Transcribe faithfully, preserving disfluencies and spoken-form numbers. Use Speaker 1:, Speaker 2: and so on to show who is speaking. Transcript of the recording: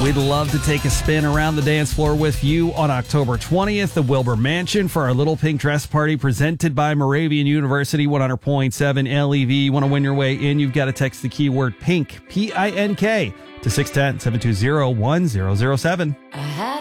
Speaker 1: We'd love to take a spin around the dance floor with you on October twentieth, the Wilbur Mansion for our Little Pink Dress Party presented by Moravian University, one hundred point seven L E V. You want to win your way in, you've got to text the keyword PINK, P I N K, to six one zero, seven two zero, one zero zero seven.
Speaker 2: I